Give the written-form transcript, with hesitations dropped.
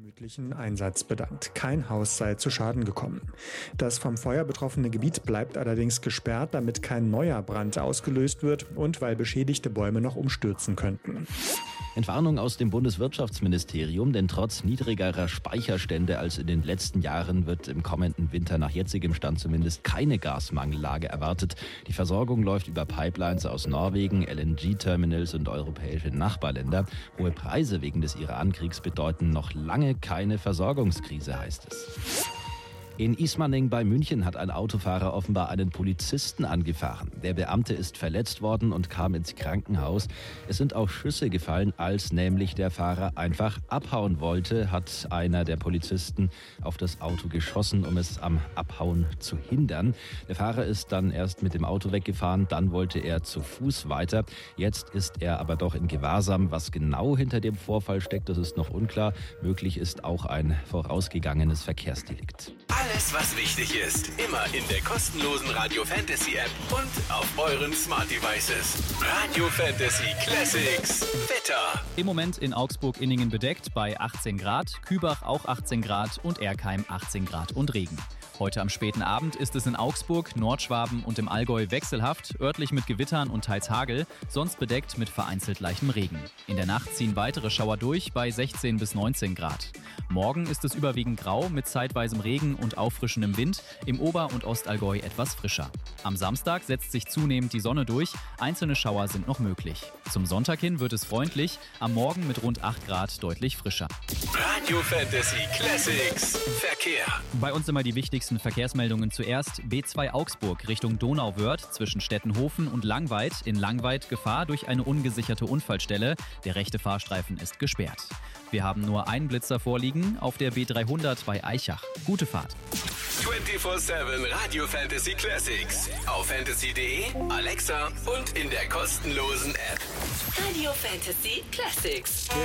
unermüdlichen Einsatz bedankt. Kein Haus sei zu Schaden gekommen. Das vom Feuer betroffene Gebiet bleibt allerdings gesperrt, damit kein neuer Brand ausgelöst wird und weil beschädigte Bäume noch umstürzen könnten. Entwarnung aus dem Bundeswirtschaftsministerium, denn trotz niedrigerer Speicherstände als in den letzten Jahren wird im kommenden Winter nach jetzigem Stand zumindest keine Gasmangellage erwartet. Die Versorgung läuft über Pipelines aus Norwegen, LNG-Terminals und europäische Nachbarländer. Hohe Preise wegen des Iran-Kriegs bedeuten noch lange keine Versorgungskrise, heißt es. In Ismaning bei München hat ein Autofahrer offenbar einen Polizisten angefahren. Der Beamte ist verletzt worden und kam ins Krankenhaus. Es sind auch Schüsse gefallen, als nämlich der Fahrer einfach abhauen wollte, hat einer der Polizisten auf das Auto geschossen, um es am Abhauen zu hindern. Der Fahrer ist dann erst mit dem Auto weggefahren, dann wollte er zu Fuß weiter. Jetzt ist er aber doch in Gewahrsam. Was genau hinter dem Vorfall steckt, das ist noch unklar. Möglich ist auch ein vorausgegangenes Verkehrsdelikt. Alles, was wichtig ist, immer in der kostenlosen Radio Fantasy App und auf euren Smart Devices. Radio Fantasy Classics. Wetter. Im Moment in Augsburg-Inningen bedeckt bei 18 Grad, Kübach auch 18 Grad und Erkheim 18 Grad und Regen. Heute am späten Abend ist es in Augsburg, Nordschwaben und im Allgäu wechselhaft, örtlich mit Gewittern und teils Hagel, sonst bedeckt mit vereinzelt leichtem Regen. In der Nacht ziehen weitere Schauer durch bei 16 bis 19 Grad. Morgen ist es überwiegend grau mit zeitweisem Regen und auffrischendem Wind, im Ober- und Ostallgäu etwas frischer. Am Samstag setzt sich zunehmend die Sonne durch, einzelne Schauer sind noch möglich. Zum Sonntag hin wird es freundlich, am Morgen mit rund 8 Grad deutlich frischer. Radio Fantasy Classics. Verkehr. Bei uns immer die wichtigsten Verkehrsmeldungen zuerst. B2 Augsburg Richtung Donauwörth zwischen Stettenhofen und Langweid. In Langweid Gefahr durch eine ungesicherte Unfallstelle. Der rechte Fahrstreifen ist gesperrt. Wir haben nur einen Blitzer vorliegen auf der B300 bei Aichach. Gute Fahrt. 24/7 Radio Fantasy Classics. Auf fantasy.de, Alexa und in der kostenlosen App. Radio Fantasy Classics.